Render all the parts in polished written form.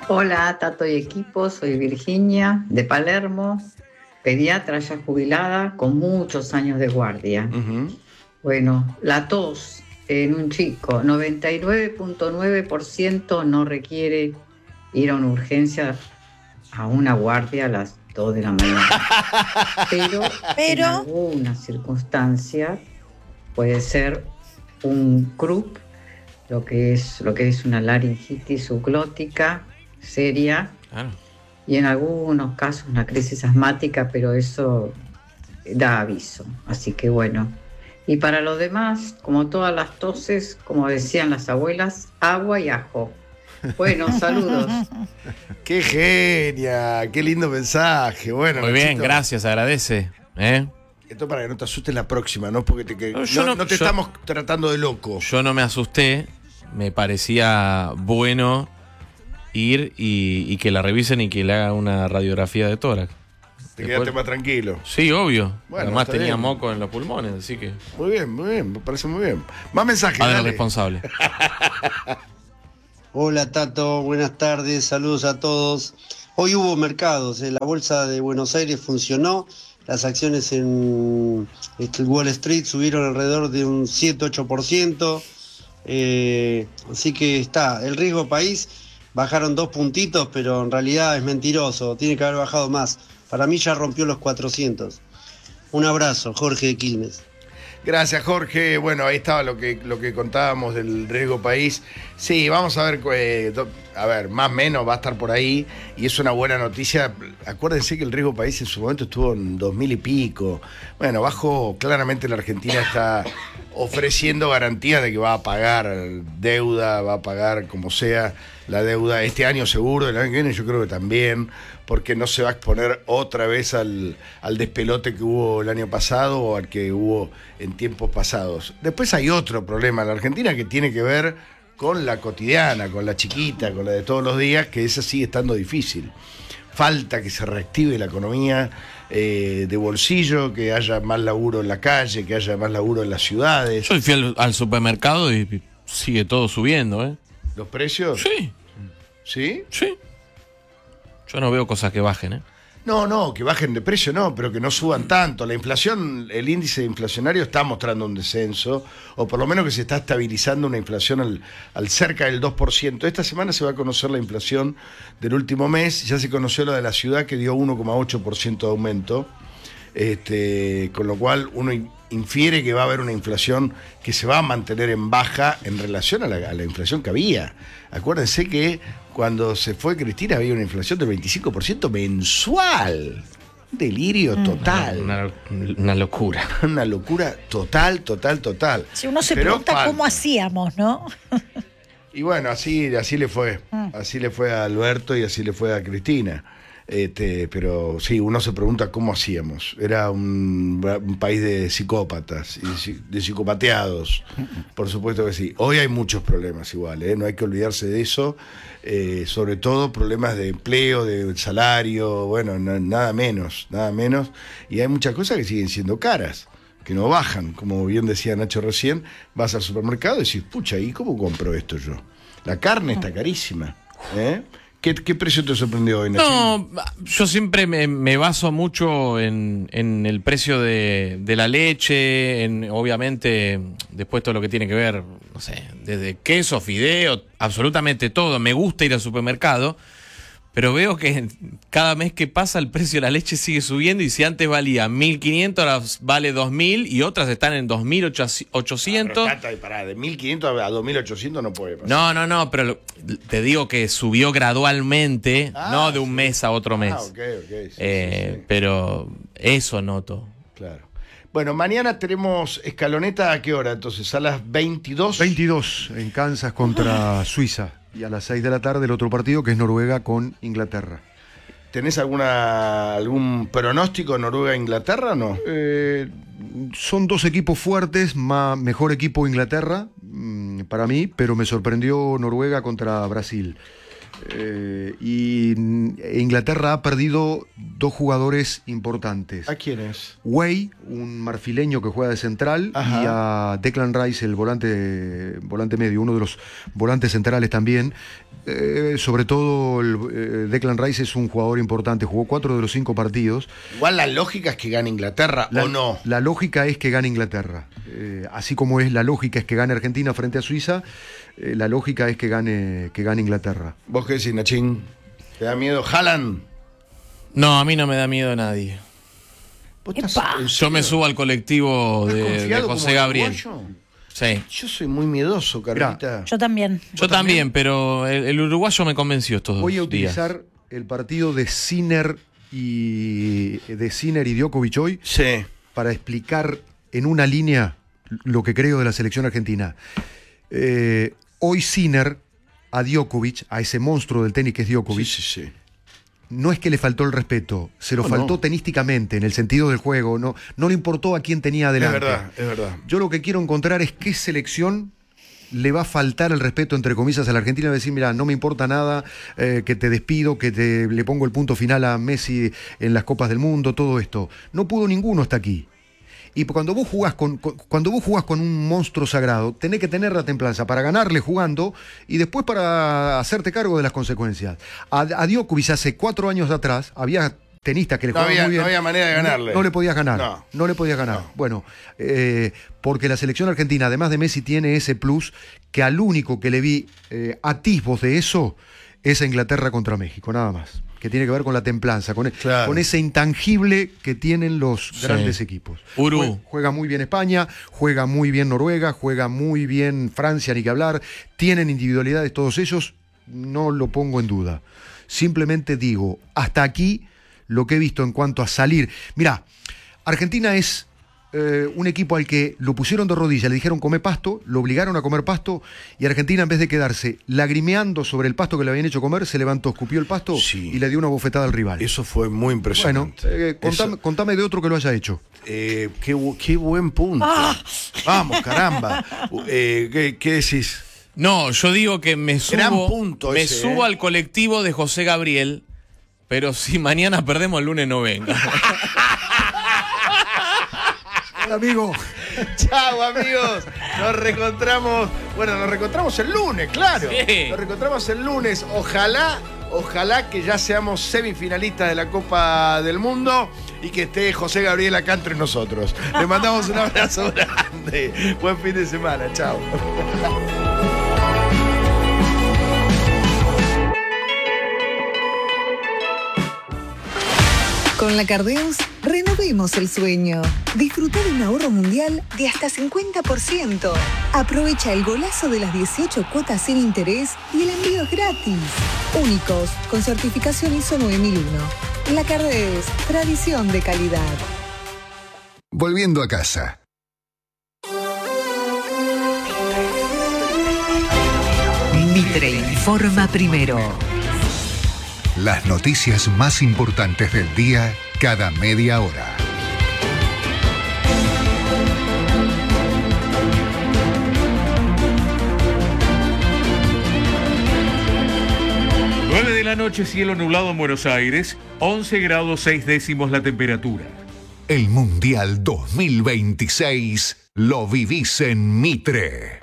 Hola, Tato y equipo, soy Virginia de Palermo, pediatra ya jubilada con muchos años de guardia. Ujú. Bueno, la tos en un chico, 99,9% no requiere ir a una urgencia, a una guardia a las 2 de la mañana, pero en Pero, alguna circunstancia puede ser un CRUP, lo que es una laringitis subglótica seria Claro. y en algunos casos una crisis asmática, pero eso da aviso. Así que bueno. Y para los demás, como todas las toses, como decían las abuelas, agua y ajo. Bueno, saludos. ¡Qué genia! ¡Qué lindo mensaje! Bueno, Muy bien, Nachito, gracias, agradece. ¿Eh? esto para que no te asustes la próxima, ¿no? Porque No, yo no te yo- estamos tratando de loco. Yo no me asusté, me parecía bueno ir y que la revisen y que le hagan una radiografía de tórax. Te Después- quedaste más tranquilo. Sí, obvio. Bueno, Además está tenía bien. moco en los pulmones, así que... Muy bien, me parece muy bien. Más mensajes, Padre dale. responsable. Hola Tato, buenas tardes, saludos a todos. Hoy hubo mercados, la bolsa de Buenos Aires funcionó, las acciones en Wall Street subieron alrededor de un 7-8%, así que está, el riesgo país bajaron 2 puntitos, pero en realidad es mentiroso, tiene que haber bajado más. Para mí ya rompió los 400. Un abrazo, Jorge de Quilmes. Gracias, Jorge. Bueno, ahí estaba lo que contábamos del riesgo país. Sí, vamos a ver, a ver, más o menos va a estar por ahí y es una buena noticia. Acuérdense que el riesgo país en su momento estuvo en 2000 y pico. Bueno, bajo, claramente la Argentina está ofreciendo garantías de que va a pagar deuda, va a pagar como sea la deuda este año seguro, el año que viene yo creo que también, porque no se va a exponer otra vez al despelote que hubo el año pasado o al que hubo en tiempos pasados. Después hay otro problema en la Argentina que tiene que ver con la cotidiana, con la chiquita, con la de todos los días, que esa sigue estando difícil. Falta que se reactive la economía de bolsillo, que haya más laburo en la calle, que haya más laburo en las ciudades. Yo fui al supermercado y sigue todo subiendo, ¿eh? ¿Los precios? Sí, ¿Sí? sí. Yo no veo cosas que bajen, ¿eh? No, que bajen de precio, no, pero que no suban tanto. La inflación, el índice inflacionario está mostrando un descenso, o por lo menos que se está estabilizando una inflación al cerca del 2%. Esta semana se va a conocer la inflación del último mes, ya se conoció la de la ciudad que dio 1,8% de aumento, con lo cual uno infiere que va a haber una inflación que se va a mantener en baja en relación a la inflación que había. Acuérdense que cuando se fue Cristina había una inflación del 25% mensual. Un delirio total. Una locura. Una locura total. si uno se Pero pregunta falta. cómo hacíamos, ¿no? Y bueno, así le fue. Así le fue a Alberto y así le fue a Cristina. Pero sí, uno se pregunta cómo hacíamos. Era un país de psicópatas y de psicopateados. Por supuesto que sí. Hoy hay muchos problemas igual, ¿eh? No hay que olvidarse de eso. Sobre todo problemas de empleo, de salario, bueno, nada menos. Y hay muchas cosas que siguen siendo caras, que no bajan. Como bien decía Nacho recién, vas al supermercado y decís, pucha, ¿y cómo compro esto yo? La carne está carísima, ¿eh? ¿Qué precio te sorprendió hoy, Nacho? No, yo siempre me baso mucho en el precio de la leche, obviamente después todo lo que tiene que ver, no sé, desde queso, fideo, absolutamente todo. Me gusta ir al supermercado, pero veo que cada mes que pasa el precio de la leche sigue subiendo y si antes valía 1.500, ahora vale 2.000 y otras están en 2.800. Pará, de 1.500 a 2.800 no puede pasar. No, pero te digo que subió gradualmente, no de un mes a otro mes. Ok, sí. Pero eso noto. Claro. Bueno, mañana tenemos escaloneta, ¿a qué hora? Entonces, a las 22. 22 en Kansas contra Suiza. Y a las 6 de la tarde el otro partido que es Noruega con Inglaterra. ¿Tenés algún pronóstico Noruega-Inglaterra o no? Son dos equipos fuertes, mejor equipo Inglaterra para mí, pero me sorprendió Noruega contra Brasil. Y Inglaterra ha perdido dos jugadores importantes. ¿A quién es? Way, un marfileño que juega de central, Ajá. y a Declan Rice, el volante medio, uno de los volantes centrales también. sobre todo Declan Rice es un jugador importante, jugó 4 de los 5 partidos. Igual la lógica es que gane Inglaterra, ¿o no? La lógica es que gane Inglaterra. Así como es la lógica es que gane Argentina frente a Suiza, la lógica es que gane Inglaterra. ¿Vos qué decís, Nachín? ¿Te da miedo Haaland? No, a mí no me da miedo nadie. Yo me subo al colectivo de José Gabriel. Sí. Yo soy muy miedoso, Carlita. Yo también. Yo también, pero el uruguayo me convenció estos Voy a días. utilizar el partido de Sinner y Djokovic hoy para explicar en una línea lo que creo de la selección argentina. Hoy Sinner a Djokovic, a ese monstruo del tenis que es Djokovic, no es que le faltó el respeto, se lo faltó tenísticamente, en el sentido del juego, no le importó a quién tenía adelante. Es verdad. Yo lo que quiero encontrar es qué selección le va a faltar el respeto, entre comillas, a la Argentina, de decir, mira, no me importa nada, que te despido, que le pongo el punto final a Messi en las Copas del Mundo, todo esto. No pudo ninguno hasta aquí. Y cuando vos jugás con un monstruo sagrado, tenés que tener la templanza para ganarle jugando y después para hacerte cargo de las consecuencias. A Djokovic hace 4 años atrás había tenistas que le jugaban muy bien. No había manera de ganarle. No le podías ganar. No le podías ganar. No. Bueno, porque la selección argentina, además de Messi, tiene ese plus que al único que le vi atisbos de eso es a Inglaterra contra México, nada más. Que tiene que ver con la templanza, con ese intangible que tienen los grandes equipos. Juega muy bien España, juega muy bien Noruega, juega muy bien Francia, ni que hablar. Tienen individualidades todos ellos, no lo pongo en duda. Simplemente digo, hasta aquí lo que he visto en cuanto a salir. Mirá, Argentina es un equipo al que lo pusieron de rodillas, le dijeron come pasto, lo obligaron a comer pasto y Argentina, en vez de quedarse lagrimeando sobre el pasto que le habían hecho comer, se levantó, escupió el pasto y le dio una bofetada al rival. Eso fue muy impresionante. Bueno, contame de otro que lo haya hecho. Qué buen punto. Vamos, caramba. ¿Qué decís? No, yo digo que me ese, subo al colectivo de José Gabriel, pero si mañana perdemos, el lunes no venga. Amigo. Chao, amigos. Nos reencontramos. Bueno, nos reencontramos el lunes, claro. Sí. Nos reencontramos el lunes. Ojalá que ya seamos semifinalistas de la Copa del Mundo y que esté José Gabriel acá entre nosotros. Le mandamos un abrazo grande. Buen fin de semana. Chao. Con la Cardeus, renovemos el sueño. Disfruta de un ahorro mundial de hasta 50%. Aprovecha el golazo de las 18 cuotas sin interés y el envío es gratis. Únicos, con certificación ISO 9001. La Cardeus, tradición de calidad. Volviendo a casa. Mitre informa primero. Las noticias más importantes del día cada media hora. De la noche, cielo nublado en Buenos Aires, 11 grados 6 décimos la temperatura. El Mundial 2026 lo vivís en Mitre.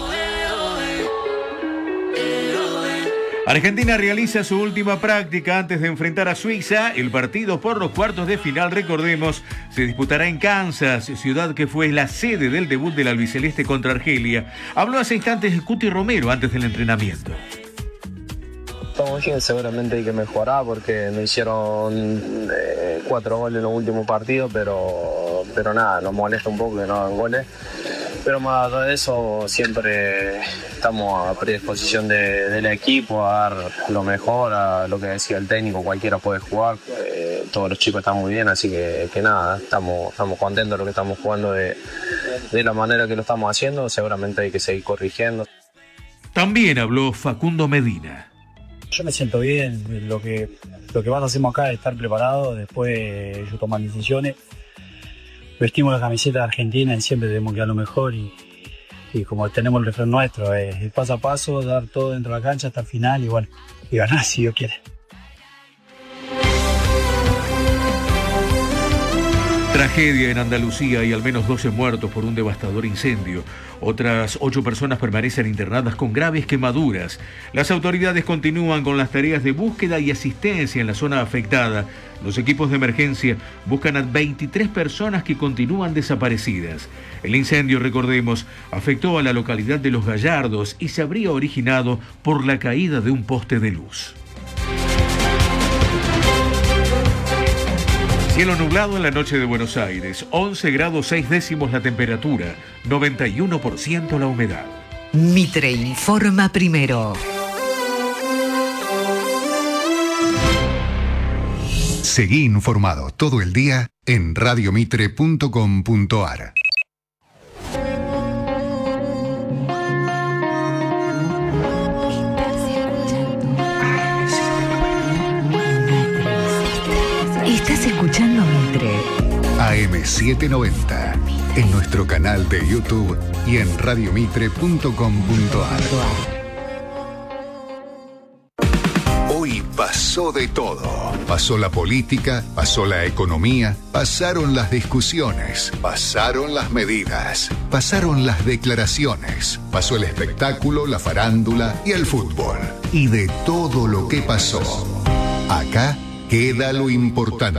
Argentina realiza su última práctica antes de enfrentar a Suiza. El partido por los cuartos de final, recordemos, se disputará en Kansas, ciudad que fue la sede del debut del albiceleste contra Argelia. Habló hace instantes Cuti Romero antes del entrenamiento. Estamos bien, seguramente hay que mejorar porque nos hicieron 4 goles en los últimos partidos, pero nada, nos molesta un poco que no hagan goles. Pero más allá de eso, siempre estamos a predisposición del equipo, a dar lo mejor, a lo que decía el técnico, cualquiera puede jugar, todos los chicos están muy bien, así que nada, estamos contentos de lo que estamos jugando de la manera que lo estamos haciendo, seguramente hay que seguir corrigiendo. También habló Facundo Medina. Yo me siento bien, lo que más hacemos acá es estar preparados, después ellos toman decisiones. Vestimos la camiseta de Argentina y siempre tenemos que dar lo mejor y como tenemos el refrán nuestro, es paso a paso, dar todo dentro de la cancha hasta el final y ganar si Dios quiere. Tragedia en Andalucía y al menos 12 muertos por un devastador incendio. Otras 8 personas permanecen internadas con graves quemaduras. Las autoridades continúan con las tareas de búsqueda y asistencia en la zona afectada. Los equipos de emergencia buscan a 23 personas que continúan desaparecidas. El incendio, recordemos, afectó a la localidad de Los Gallardos y se habría originado por la caída de un poste de luz. Cielo nublado en la noche de Buenos Aires, 11 grados 6 décimos la temperatura, 91% la humedad. Mitre informa primero. Seguí informado todo el día en radiomitre.com.ar. Estás escuchando Mitre. AM790, en nuestro canal de YouTube y en radiomitre.com.ar. Hoy pasó de todo. Pasó la política, pasó la economía, pasaron las discusiones, pasaron las medidas, pasaron las declaraciones, pasó el espectáculo, la farándula y el fútbol. Y de todo lo que pasó, acá queda lo importante.